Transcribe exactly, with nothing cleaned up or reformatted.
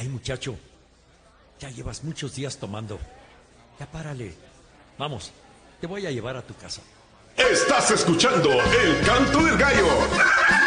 Ay, muchacho, ya llevas muchos días tomando. Ya párale. Vamos, te voy a llevar a tu casa. Estás escuchando El Canto del Gallo.